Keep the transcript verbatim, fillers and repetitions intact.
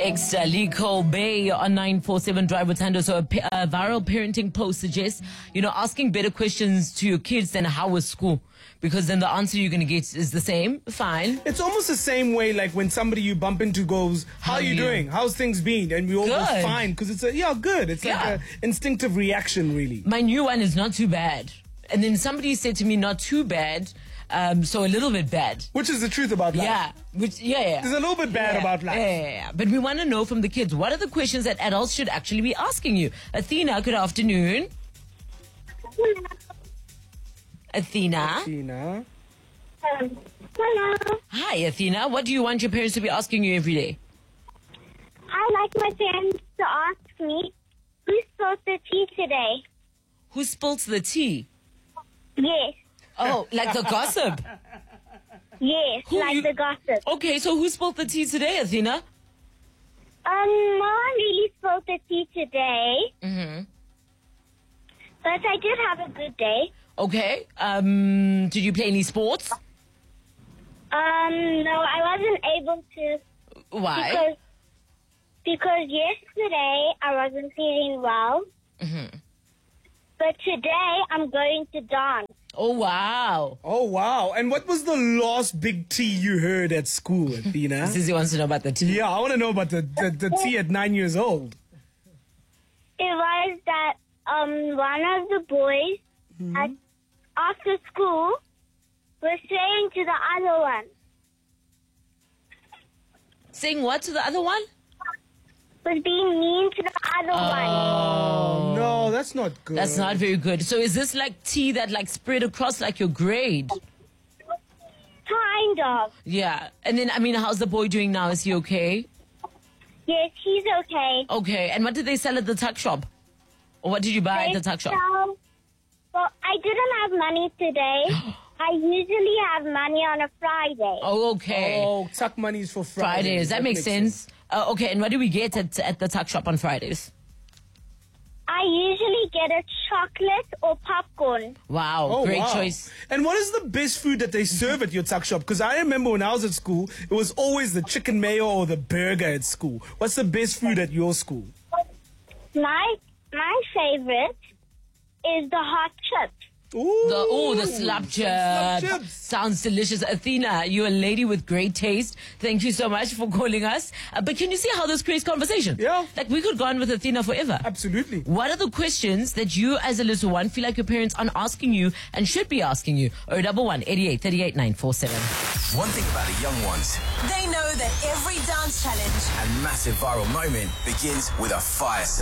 Next, uh, Liko Bay on nine four seven Drive with Tando. So a, pa- a viral parenting post suggests, you know, asking better questions to your kids than how was school. Because then the answer you're going to get is the same. Fine. It's almost the same way like when somebody you bump into goes, how, How are you you? doing? How's things been? And we all go Good. fine because it's a, yeah, good. It's Yeah. like an instinctive reaction, really. My new one is not too bad. And then somebody said to me, not too bad, um, so a little bit bad. Which is the truth about life. Yeah, which yeah, yeah. There's a little bit bad yeah, about life. Yeah, yeah, yeah. But we want to know from the kids, what are the questions that adults should actually be asking you? Athena, good afternoon. Athena. Tina. Um, hello. Hi, Athena. What do you want your parents to be asking you every day? I like my parents to ask me, who spilled the tea today? Who spilt the tea? Yes. Oh, like the gossip. Yes, Who like you- the gossip. Okay, so who spilt the tea today, Athena? Um, no one really spilled the tea today, Mm-hmm. but I did have a good day. Okay. Um, did you play any sports? Um, no, I wasn't able to Why? because because yesterday I wasn't feeling well. Mm-hmm. But today I'm going to dance. Oh, wow. Oh, wow. And what was the last big tea you heard at school, Athena? Sissy wants to know about the tea. Yeah, I want to know about the, the, the tea at nine years old. It was that um one of the boys at, after school was saying to the other one, Saying what to the other one? was being mean to the other one. Oh, no, that's not good. That's not very good. So is this like tea that like spread across like your grade? Kind of. Yeah. And then, I mean, how's the boy doing now? Is he okay? Yes, he's okay. Okay. And what did they sell at the tuck shop? Or what did you buy at the tuck shop? So, well, I didn't have money today. I usually have money on a Friday. Oh, okay. Oh, tuck money's for Fridays. Fridays. That, makes, sense. Uh, okay. And what do we get at, at the tuck shop on Fridays? I usually get a chocolate or popcorn. Wow. Oh, Great wow. choice. And what is the best food that they serve at your tuck shop? Because I remember when I was at school, it was always the chicken mayo or the burger at school. What's the best food at your school? My my favorite is the hot chips. Ooh. The oh, the slap slap chip. chips. Sounds delicious. Athena, you're a lady with great taste. Thank you so much for calling us. Uh, but can you see how this creates conversation? Yeah. Like we could go on with Athena forever. Absolutely. What are the questions that you as a little one feel like your parents aren't asking you and should be asking you? oh one one, eighty-eight, thirty-eight, nine four seven. One thing about the young ones They know that every dance challenge and massive viral moment begins with a fire sale.